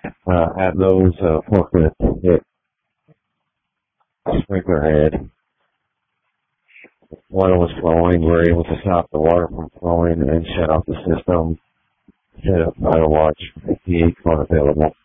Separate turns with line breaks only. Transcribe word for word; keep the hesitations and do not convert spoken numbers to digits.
uh, have those uh, forklifts hit sprinkler head. Water was flowing. We were able to stop the water from flowing and shut off the system. Set up auto watch, P eight card available.